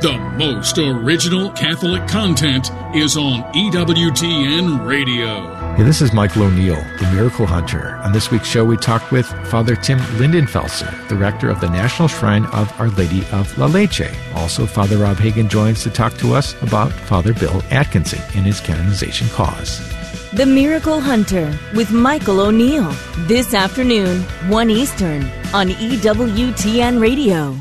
The most original Catholic content is on EWTN Radio. Hey, this is Michael O'Neill, the Miracle Hunter. On this week's show, we talked with Father Tim Lindenfelser, the rector of the National Shrine of Our Lady of La Leche. Also, Father Rob Hagen joins to talk to us about Father Bill Atkinson and his canonization cause. The Miracle Hunter with Michael O'Neill. This afternoon, 1 Eastern, on EWTN Radio.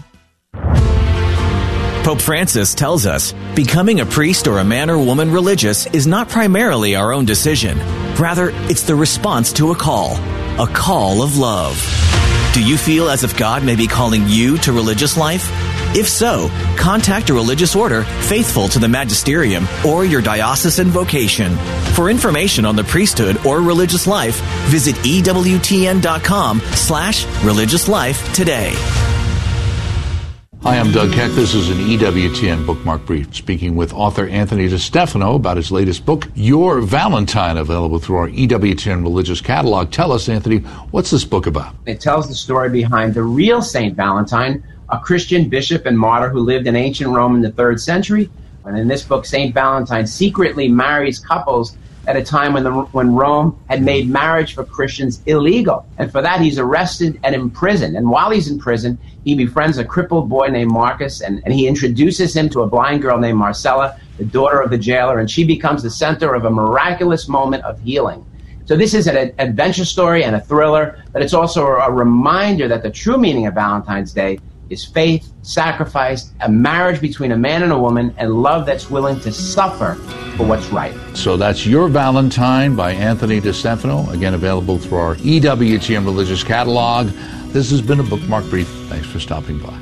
Pope Francis tells us becoming a priest or a man or woman religious is not primarily our own decision. Rather, it's the response to a call of love. Do you feel as if God may be calling you to religious life? If so, contact a religious order faithful to the magisterium or your diocesan vocation. For information on the priesthood or religious life, visit EWTN.com/religious life today. Hi, I'm Doug Keck. This is an EWTN Bookmark Brief, speaking with author Anthony DeStefano about his latest book, Your Valentine, available through our EWTN Religious Catalog. Tell us, Anthony, what's this book about? It tells the story behind the real Saint Valentine, a Christian bishop and martyr who lived in ancient Rome in the 3rd century. And in this book, Saint Valentine secretly marries couples at a time when Rome had made marriage for Christians illegal. And for that, he's arrested and imprisoned. And while he's in prison, he befriends a crippled boy named Marcus, and he introduces him to a blind girl named Marcella, the daughter of the jailer, and she becomes the center of a miraculous moment of healing. So this is an adventure story and a thriller, but it's also a reminder that the true meaning of Valentine's Day is faith, sacrifice, a marriage between a man and a woman, and love that's willing to suffer for what's right. So that's Your Valentine by Anthony DeStefano, again available through our EWTN Religious Catalog. This has been a Bookmark Brief. Thanks for stopping by.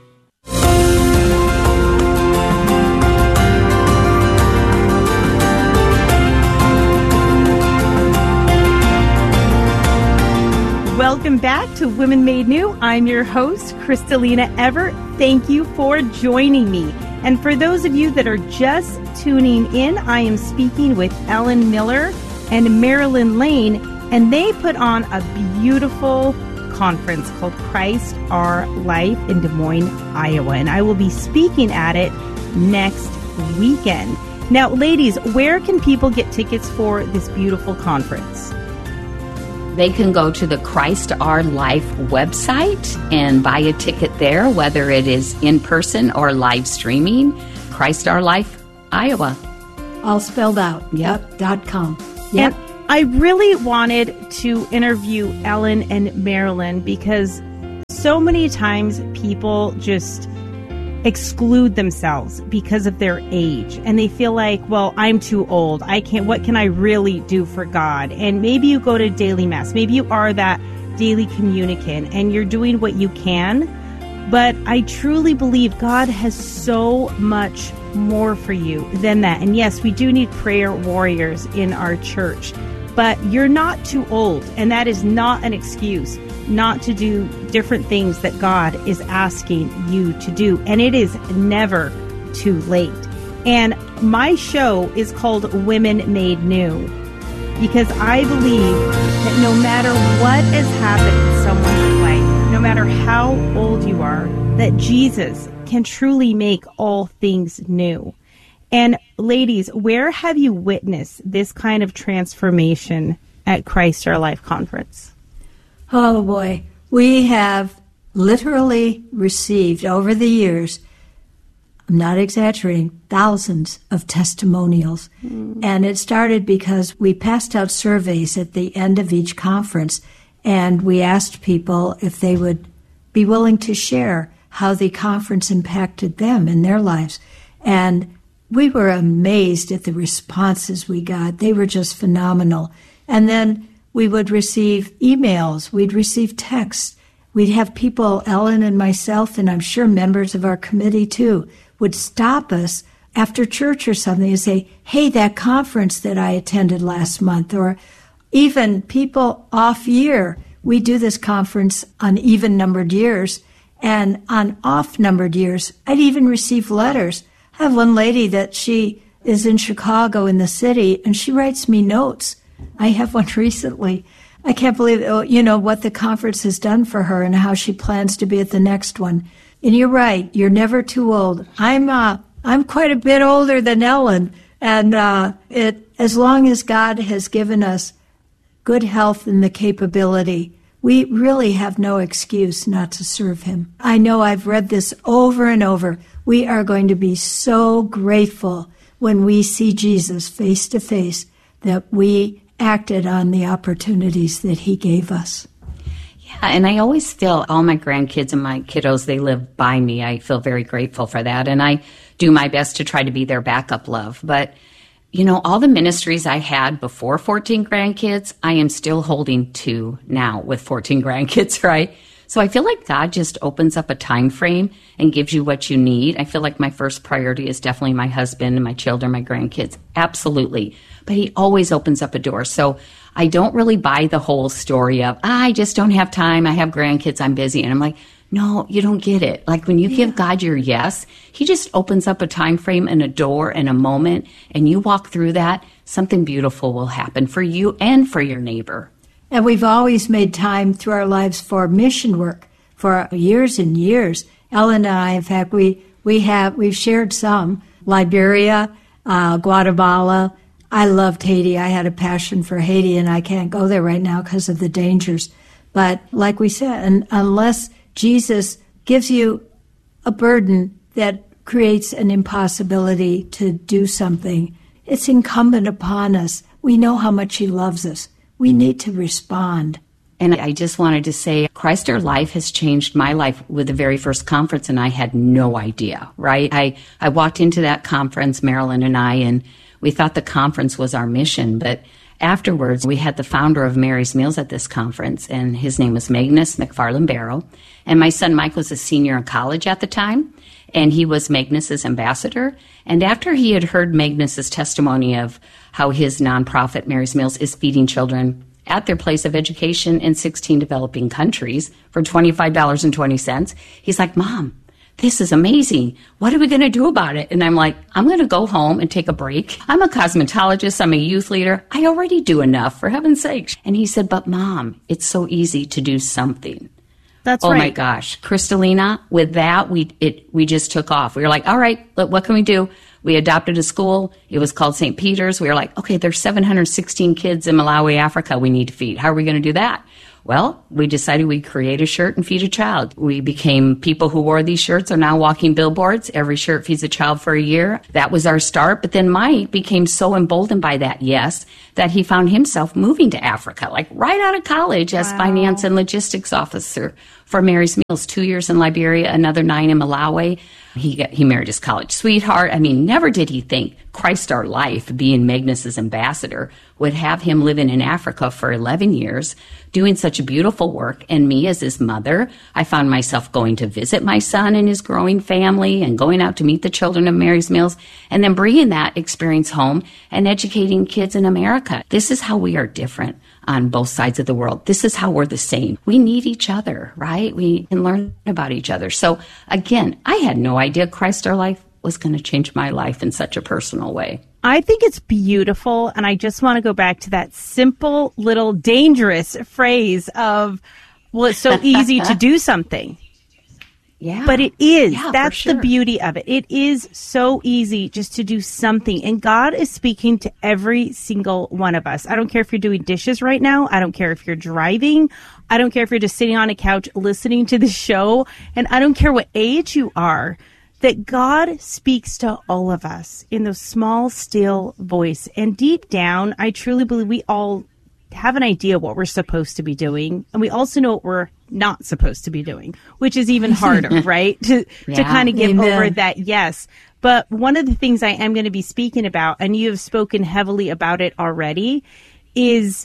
Welcome back to Women Made New. I'm your host, Kristalina Everett. Thank you for joining me. And for those of you that are just tuning in, I am speaking with Ellen Miller and Marilyn Lane, and they put on a beautiful conference called Christ Our Life in Des Moines, Iowa. And I will be speaking at it next weekend. Now, ladies, where can people get tickets for this beautiful conference? They can go to the Christ Our Life website and buy a ticket there, whether it is in person or live streaming. Christ Our Life, Iowa. All spelled out. Yep. .com. Yep. And I really wanted to interview Ellen and Marilyn because so many times people just exclude themselves because of their age, and they feel like, well, I'm too old, I can't, what can I really do for God? And maybe you go to daily mass, maybe you are that daily communicant and you're doing what you can, but I truly believe God has so much more for you than that. And yes, we do need prayer warriors in our church, but you're not too old, and that is not an excuse not to do different things that God is asking you to do. And it is never too late. And my show is called Women Made New because I believe that no matter what has happened in someone's life, no matter how old you are, that Jesus can truly make all things new. And ladies, where have you witnessed this kind of transformation at Christ Our Life Conference? Oh, boy. We have literally received over the years, I'm not exaggerating, thousands of testimonials. And it started because we passed out surveys at the end of each conference, and we asked people if they would be willing to share how the conference impacted them in their lives. And we were amazed at the responses we got. They were just phenomenal. And then we would receive emails, we'd receive texts, we'd have people, Ellen and myself, and I'm sure members of our committee too, would stop us after church or something and say, hey, that conference that I attended last month, or even people off year. We do this conference on even-numbered years, and on off-numbered years, I'd even receive letters. I have one lady that she is in Chicago in the city, and she writes me notes. I have one recently. I can't believe, what the conference has done for her and how she plans to be at the next one. And you're right. You're never too old. I'm quite a bit older than Ellen. And as long as God has given us good health and the capability, we really have no excuse not to serve him. I know I've read this over and over. We are going to be so grateful when we see Jesus face to face that we acted on the opportunities that he gave us. Yeah, and I always feel all my grandkids and my kiddos, they live by me. I feel very grateful for that. And I do my best to try to be their backup love. But, you know, all the ministries I had before 14 grandkids, I am still holding to now with 14 grandkids, right? So I feel like God just opens up a time frame and gives you what you need. I feel like my first priority is definitely my husband and my children, my grandkids. Absolutely. But he always opens up a door. So I don't really buy the whole story of, I just don't have time. I have grandkids. I'm busy. And I'm like, no, you don't get it. Like when you give God your yes, he just opens up a time frame and a door and a moment, and you walk through that, something beautiful will happen for you and for your neighbor. And we've always made time through our lives for mission work for years and years. Ellen and I, in fact, we've shared some. Liberia, Guatemala. I loved Haiti. I had a passion for Haiti, and I can't go there right now because of the dangers. But like we said, unless Jesus gives you a burden that creates an impossibility to do something, it's incumbent upon us. We know how much he loves us. We need to respond. And I just wanted to say, Christ Our Life has changed my life with the very first conference, and I had no idea, right? I walked into that conference, Marilyn and I, and we thought the conference was our mission. But afterwards, we had the founder of Mary's Meals at this conference, and his name was Magnus McFarland Barrow. And my son Mike was a senior in college at the time, and he was Magnus's ambassador. And after he had heard Magnus's testimony of how his nonprofit, Mary's Meals, is feeding children at their place of education in 16 developing countries for $25.20, he's like, Mom, this is amazing. What are we going to do about it? And I'm like, I'm going to go home and take a break. I'm a cosmetologist. I'm a youth leader. I already do enough, for heaven's sake. And he said, but Mom, it's so easy to do something. That's right. Oh my gosh. Kristalina, with that, we just took off. We were like, all right, what can we do? We adopted a school. It was called St. Peter's. We were like, okay, there's 716 kids in Malawi, Africa we need to feed. How are we going to do that? Well, we decided we'd create a shirt and feed a child. We became people who wore these shirts are now walking billboards. Every shirt feeds a child for a year. That was our start. But then Mike became so emboldened by that, yes, that he found himself moving to Africa, like right out of college as finance and logistics officer for Mary's Meals. 2 years in Liberia, another 9 in Malawi. He married his college sweetheart. I mean, never did he think Christ Our Life, being Magnus's ambassador, would have him living in Africa for 11 years, doing such beautiful work. And me as his mother, I found myself going to visit my son and his growing family and going out to meet the children of Mary's Meals and then bringing that experience home and educating kids in America. This is how we are different on both sides of the world. This is how we're the same. We need each other, right? We can learn about each other. So again, I had no idea Christ Our Life was going to change my life in such a personal way. I think it's beautiful, and I just want to go back to that simple little dangerous phrase of, well, it's so easy to do something. Yeah. But it is. Yeah, that's for sure. the beauty of it. It is so easy just to do something. And God is speaking to every single one of us. I don't care if you're doing dishes right now. I don't care if you're driving. I don't care if you're just sitting on a couch listening to the show. And I don't care what age you are. That God speaks to all of us in those small, still voice. And deep down, I truly believe we all have an idea what we're supposed to be doing. And we also know what we're not supposed to be doing, which is even harder, right? To kind of give over that yes. But one of the things I am going to be speaking about, and you have spoken heavily about it already, is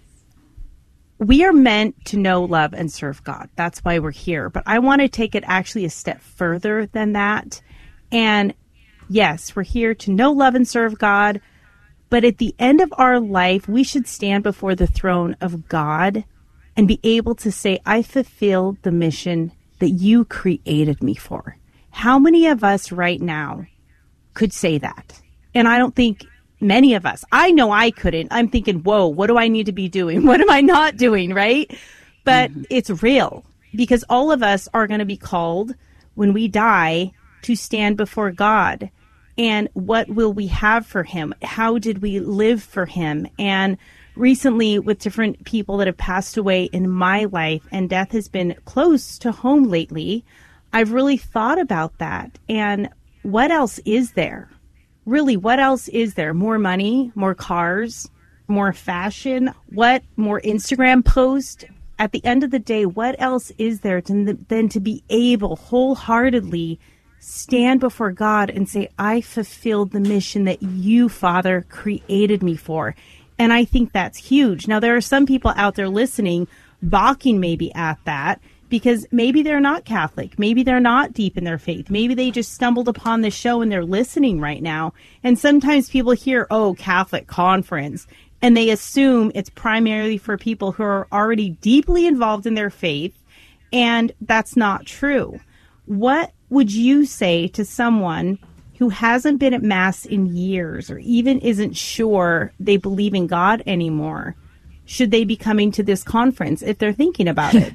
we are meant to know, love, and serve God. That's why we're here. But I want to take it actually a step further than that. And yes, we're here to know, love, and serve God. But at the end of our life, we should stand before the throne of God and be able to say, I fulfilled the mission that you created me for. How many of us right now could say that? And I don't think many of us. I know I couldn't. I'm thinking, whoa, what do I need to be doing? What am I not doing, right? But it's real because all of us are going to be called when we die to stand before God. And what will we have for him? How did we live for him? And recently, with different people that have passed away in my life, and death has been close to home lately, I've really thought about that. And what else is there? Really, what else is there? More money, more cars, more fashion, what more Instagram posts? At the end of the day, what else is there than to be able wholeheartedly stand before God and say, I fulfilled the mission that you, Father, created me for. And I think that's huge. Now, there are some people out there listening, balking maybe at that, because maybe they're not Catholic. Maybe they're not deep in their faith. Maybe they just stumbled upon the show and they're listening right now. And sometimes people hear, oh, Catholic conference, and they assume it's primarily for people who are already deeply involved in their faith. And that's not true. What would you say to someone who hasn't been at Mass in years or even isn't sure they believe in God anymore? Should they be coming to this conference if they're thinking about it?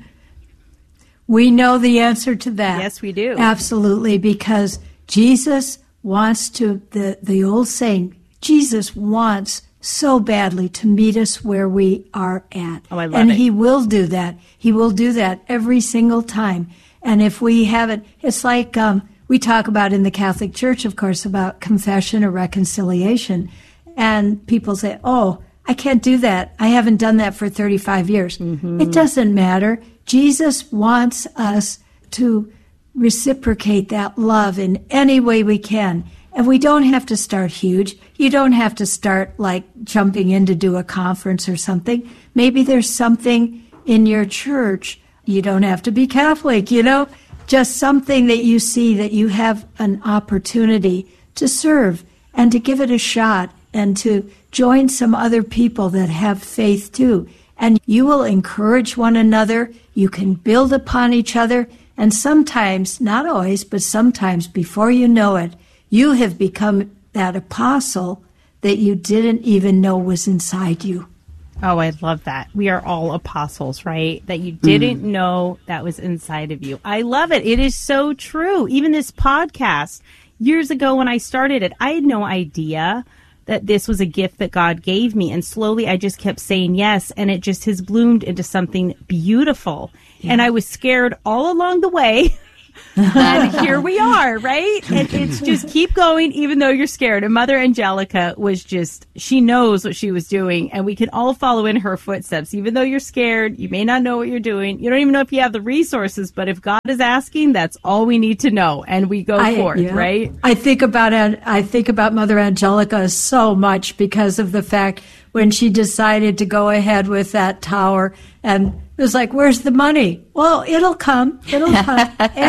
We know the answer to that. Yes, we do. Absolutely, because Jesus wants to, the old saying, Jesus wants so badly to meet us where we are at. Oh, I love and it. he will do that. He will do that every single time. And if we haven't, it's like we talk about in the Catholic Church, of course, about confession or reconciliation. And people say, oh, I can't do that. I haven't done that for 35 years. Mm-hmm. It doesn't matter. Jesus wants us to reciprocate that love in any way we can. And we don't have to start huge. You don't have to start like jumping in to do a conference or something. Maybe there's something in your church. You don't have to be Catholic, just something that you see that you have an opportunity to serve and to give it a shot and to join some other people that have faith too. And you will encourage one another. You can build upon each other. And sometimes, not always, but sometimes before you know it, you have become that apostle that you didn't even know was inside you. Oh, I love that. We are all apostles, right? That you didn't know that was inside of you. I love it. It is so true. Even this podcast, years ago when I started it, I had no idea that this was a gift that God gave me. And slowly I just kept saying yes. And it just has bloomed into something beautiful. Yeah. And I was scared all along the way. And here we are, right? And it's just keep going even though you're scared. And Mother Angelica was just, she knows what she was doing. And we can all follow in her footsteps. Even though you're scared, you may not know what you're doing. You don't even know if you have the resources. But if God is asking, that's all we need to know. And we go forth, right? I think about Mother Angelica so much because of the fact when she decided to go ahead with that tower and it was like, where's the money? Well, it'll come. It'll come.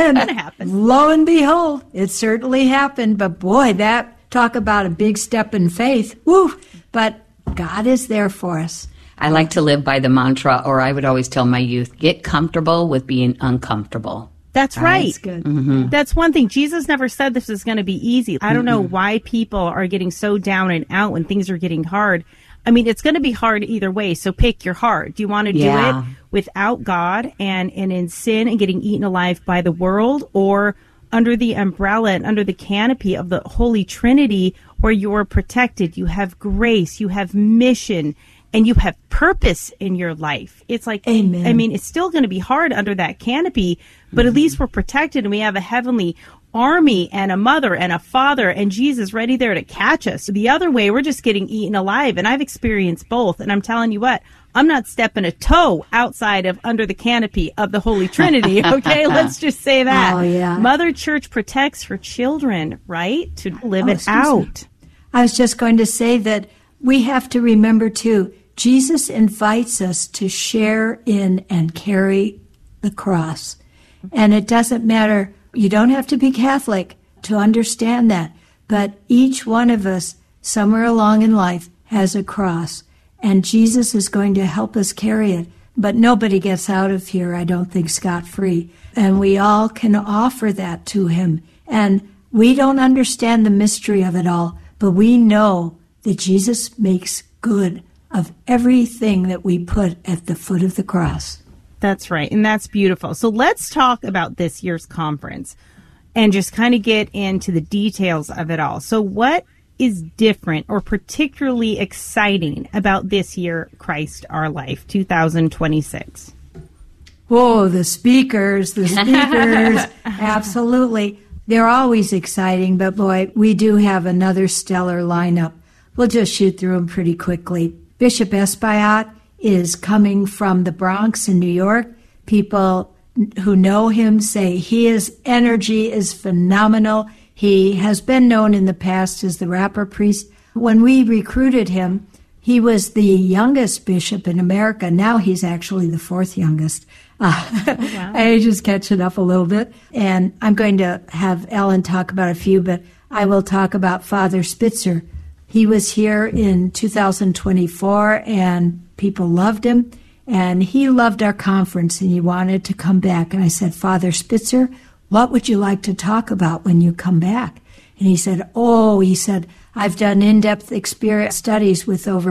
And lo and behold, it certainly happened. But boy, talk about a big step in faith. Woo! But God is there for us. I like to live by the mantra, or I would always tell my youth, get comfortable with being uncomfortable. That's right. That's good. Mm-hmm. That's one thing. Jesus never said this is going to be easy. I don't know why people are getting so down and out when things are getting hard. I mean, it's going to be hard either way, so pick your heart. Do you want to do it without God and in sin and getting eaten alive by the world, or under the umbrella and under the canopy of the Holy Trinity where you're protected, you have grace, you have mission, and you have purpose in your life? It's like, Amen. I mean, it's still going to be hard under that canopy, but at least we're protected and we have a heavenly army and a mother and a father and Jesus ready there to catch us. The other way, we're just getting eaten alive. And I've experienced both. And I'm telling you what, I'm not stepping a toe outside of under the canopy of the Holy Trinity. Okay, let's just say that. Oh, yeah. Mother Church protects her children, right? To live it out. I was just going to say that we have to remember too, Jesus invites us to share in and carry the cross. And it doesn't matter. You don't have to be Catholic to understand that. But each one of us, somewhere along in life, has a cross. And Jesus is going to help us carry it. But nobody gets out of here, I don't think, scot-free. And we all can offer that to him. And we don't understand the mystery of it all, but we know that Jesus makes good of everything that we put at the foot of the cross. That's right. And that's beautiful. So let's talk about this year's conference. and just kind of get into the details of it all. So what is different or particularly exciting about this year, Christ Our Life 2026? Oh, the speakers, absolutely. They're always exciting, but boy, we do have another stellar lineup. We'll just shoot through them pretty quickly. Bishop Espaillat is coming from the Bronx in New York. People who know him say his energy is phenomenal. He has been known in the past as the rapper priest. When we recruited him, he was the youngest bishop in America. Now he's actually the fourth youngest. Wow. I just catching up a little bit. And I'm going to have Ellen talk about a few, but I will talk about Father Spitzer. He was here in 2024, and people loved him. And he loved our conference, and he wanted to come back. And I said, Father Spitzer, what would you like to talk about when you come back? And he said, I've done in-depth experience studies with over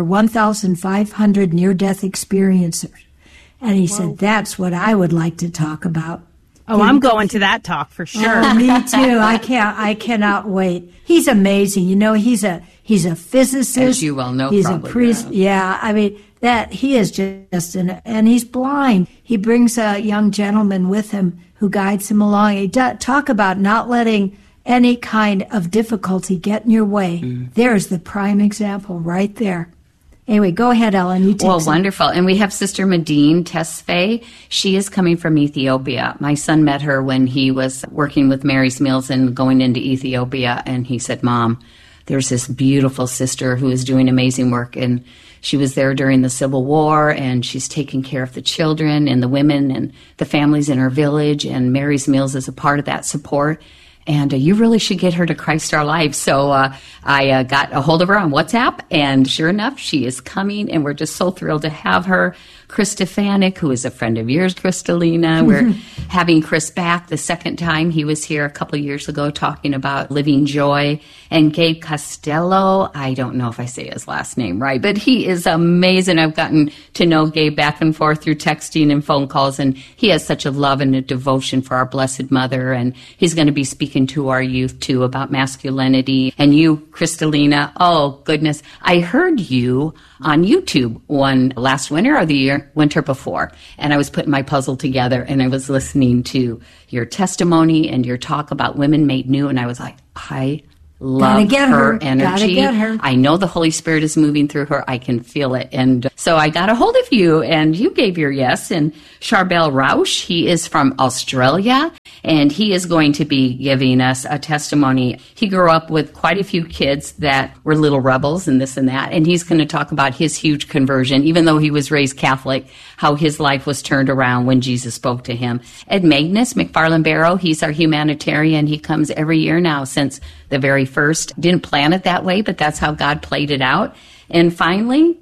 1,500 near-death experiencers. And he said, that's what I would like to talk about. Oh, I'm going to that talk for sure. Oh, me too. I cannot wait. He's amazing. You know, he's a physicist. As you well know, he's probably, a priest. Yeah, I mean, that he is just and he's blind. He brings a young gentleman with him who guides him along. He talk about not letting any kind of difficulty get in your way. There's the prime example right there. Anyway, go ahead, Ellen. You take some. Wonderful. And we have Sister Medine Tesfaye. She is coming from Ethiopia. My son met her when he was working with Mary's Meals and going into Ethiopia. And he said, Mom, there's this beautiful sister who is doing amazing work. And she was there during the Civil War, and she's taking care of the children and the women and the families in her village. And Mary's Meals is a part of that support. And you really should get her to Christ Our Life. So I got a hold of her on WhatsApp, and sure enough, she is coming, and we're just so thrilled to have her. Chris Stefanik, who is a friend of yours, Kristalina. We're having Chris back the second time. He was here a couple of years ago talking about Living Joy. And Gabe Costello, I don't know if I say his last name right, but he is amazing. I've gotten to know Gabe back and forth through texting and phone calls, and he has such a love and a devotion for our Blessed Mother. And he's going to be speaking to our youth, too, about masculinity. And you, Kristalina, oh, goodness. I heard you on YouTube one last winter or the winter before, and I was putting my puzzle together, and I was listening to your testimony and your talk about women made new, and I was like, I love her energy. I know the Holy Spirit is moving through her. I can feel it. And so I got a hold of you, and you gave your yes. And Charbel Rausch, he is from Australia, and he is going to be giving us a testimony. He grew up with quite a few kids that were little rebels and this and that, and he's going to talk about his huge conversion, even though he was raised Catholic, how his life was turned around when Jesus spoke to him. Ed Magnus McFarland Barrow, he's our humanitarian. He comes every year now since the very first. Didn't plan it that way, but that's how God played it out. And finally,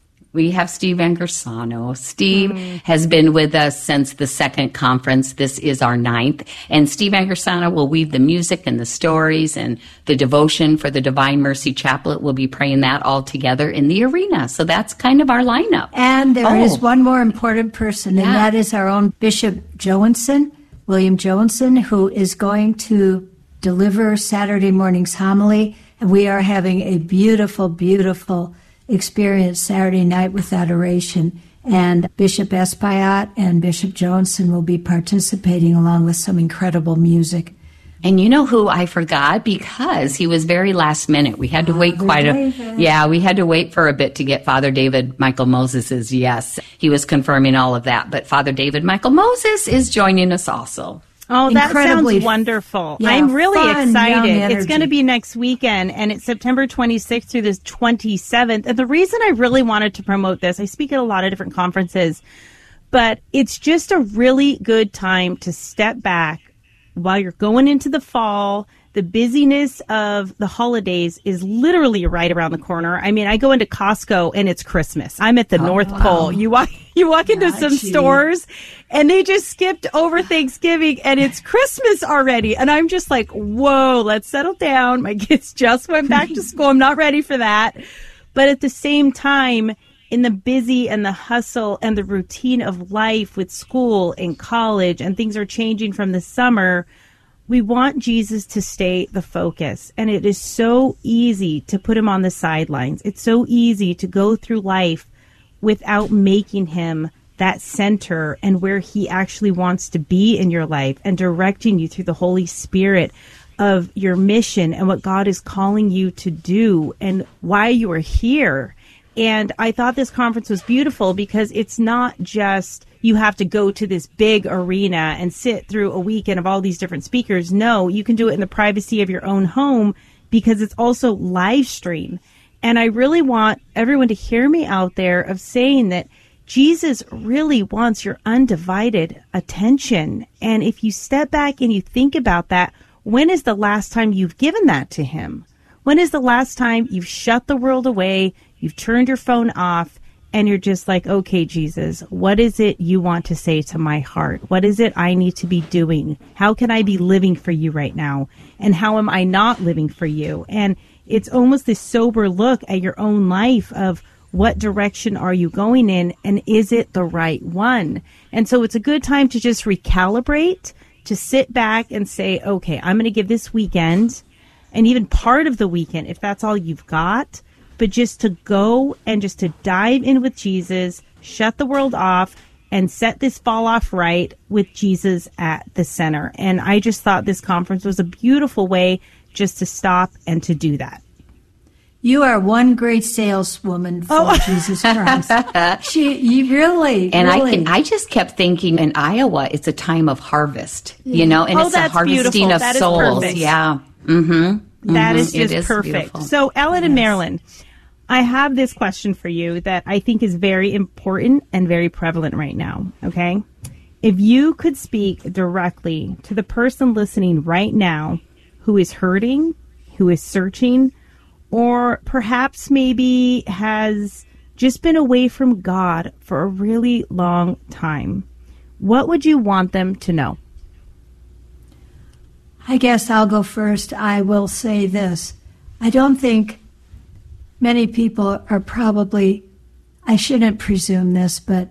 we have Steve Angersano. Steve has been with us since the second conference. This is our 9th. And Steve Angersano will weave the music and the stories and the devotion for the Divine Mercy Chaplet. We'll be praying that all together in the arena. So that's kind of our lineup. And there is one more important person, and that is our own Bishop Joensen, William Joensen, who is going to deliver Saturday morning's homily. And we are having a beautiful, beautiful experience Saturday night with adoration. And Bishop Espaillat and Bishop Joensen will be participating along with some incredible music. And you know who I forgot? Because he was very last minute. We had to wait we had to wait for a bit to get Father David Michael Moses's yes. He was confirming all of that. But Father David Michael Moses is joining us also. Oh, that sounds wonderful. Yeah, I'm really excited. It's going to be next weekend, and it's September 26th through the 27th. And the reason I really wanted to promote this, I speak at a lot of different conferences, but it's just a really good time to step back while you're going into the fall. The busyness of the holidays is literally right around the corner. I mean, I go into Costco and it's Christmas. I'm at the North Pole. You walk into some stores and they just skipped over Thanksgiving and it's Christmas already. And I'm just like, whoa, let's settle down. My kids just went back to school. I'm not ready for that. But at the same time, in the busy and the hustle and the routine of life with school and college, and things are changing from the summer, we want Jesus to stay the focus. And it is so easy to put him on the sidelines. It's so easy to go through life without making him that center and where he actually wants to be in your life, and directing you through the Holy Spirit of your mission and what God is calling you to do and why you are here. And I thought this conference was beautiful because it's not just you have to go to this big arena and sit through a weekend of all these different speakers. No, you can do it in the privacy of your own home because it's also live stream. And I really want everyone to hear me out there of saying that Jesus really wants your undivided attention. And if you step back and you think about that, when is the last time you've given that to him? When is the last time you've shut the world away, you've turned your phone off, and you're just like, okay, Jesus, what is it you want to say to my heart? What is it I need to be doing? How can I be living for you right now? And how am I not living for you? And it's almost this sober look at your own life of what direction are you going in, and is it the right one? And so it's a good time to just recalibrate, to sit back and say, okay, I'm going to give this weekend and even part of the weekend, if that's all you've got, but just to go and just to dive in with Jesus, shut the world off, and set this fall off right with Jesus at the center. And I just thought this conference was a beautiful way just to stop and to do that. You are one great saleswoman for Jesus Christ. You really. And really. I just kept thinking in Iowa, it's a time of harvest, you know, and it's a harvesting beautiful. of that souls. Yeah. That is just perfect. Beautiful. So, Ellen and Marilyn, I have this question for you that I think is very important and very prevalent right now. Okay. If you could speak directly to the person listening right now who is hurting, who is searching, or perhaps maybe has just been away from God for a really long time, what would you want them to know? I guess I'll go first. I will say this. I don't think many people are probably, I shouldn't presume this, but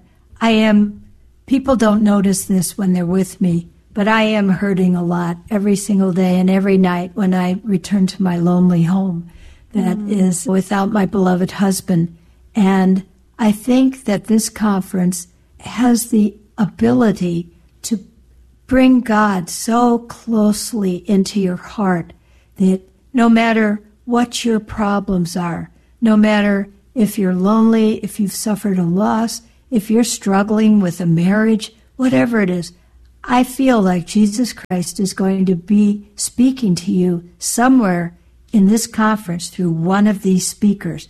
people don't notice this when they're with me, but I am hurting a lot every single day and every night when I return to my lonely home that is without my beloved husband. And I think that this conference has the ability to bring God so closely into your heart that no matter what your problems are, no matter if you're lonely, if you've suffered a loss, if you're struggling with a marriage, whatever it is, I feel like Jesus Christ is going to be speaking to you somewhere in this conference through one of these speakers.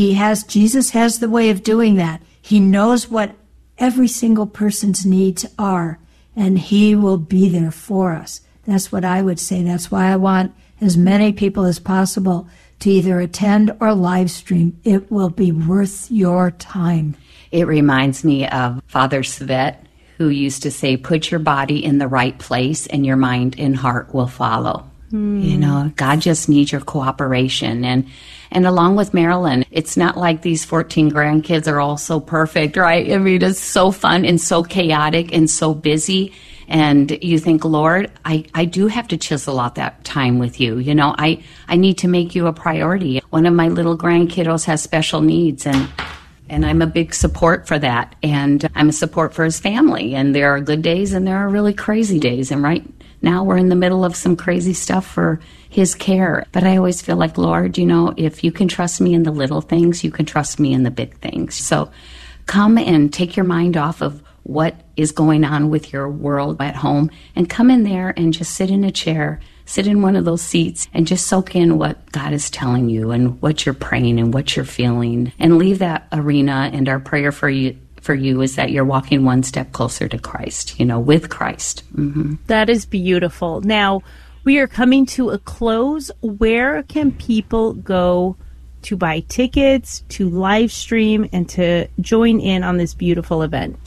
Jesus has the way of doing that. He knows what every single person's needs are, and he will be there for us. That's what I would say. That's why I want as many people as possible to either attend or live stream. It will be worth your time. It reminds me of Father Svet, who used to say, put your body in the right place and your mind and heart will follow. You know, God just needs your cooperation. And along with Marilyn, it's not like these 14 grandkids are all so perfect, right? I mean, it's so fun and so chaotic and so busy. And you think, Lord, I do have to chisel out that time with you. You know, I need to make you a priority. One of my little grandkiddos has special needs, and I'm a big support for that. And I'm a support for his family. And there are good days and there are really crazy days. And right now we're in the middle of some crazy stuff for his care. But I always feel like, Lord, you know, if you can trust me in the little things, you can trust me in the big things. So come and take your mind off of what is going on with your world at home and come in there and just sit in a chair, sit in one of those seats and just soak in what God is telling you and what you're praying and what you're feeling, and leave that arena. And our prayer for you is that you're walking one step closer to Christ, you know, with Christ. That is beautiful. Now, we are coming to a close. Where can people go to buy tickets, to live stream, and to join in on this beautiful event?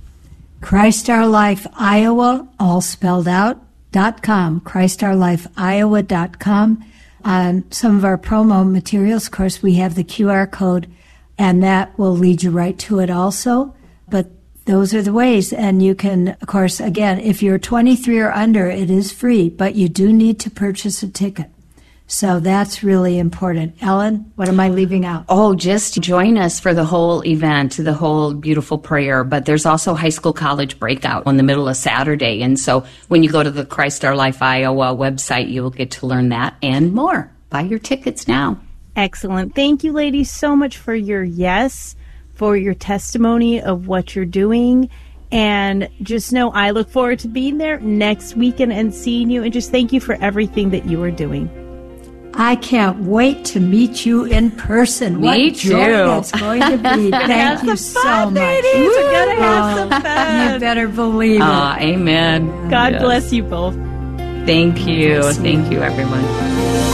Christ Our Life Iowa, all spelled out, .com, ChristOurLifeIowa.com. On some of our promo materials, of course, we have the QR code, and that will lead you right to it also. But those are the ways. And you can, of course, again, if you're 23 or under, it is free, but you do need to purchase a ticket. So that's really important. Ellen, what am I leaving out? Oh, just join us for the whole event, the whole beautiful prayer. But there's also high school college breakout in the middle of Saturday. And so when you go to the Christ Our Life Iowa website, you will get to learn that and more. Buy your tickets now. Excellent. Thank you, ladies, so much for your yes, for your testimony of what you're doing. And just know I look forward to being there next weekend and seeing you. And just thank you for everything that you are doing. I can't wait to meet you in person. Me what joy too. that's going to be. Thank you so much. Ladies. We're going to have some fun. You better believe it. Amen. God bless you both. Thank you. Thank you, everyone.